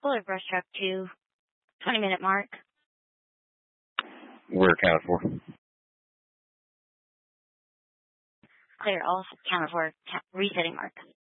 pull your brush truck to 20-minute mark. We're accounted for. Clear all counted for resetting mark.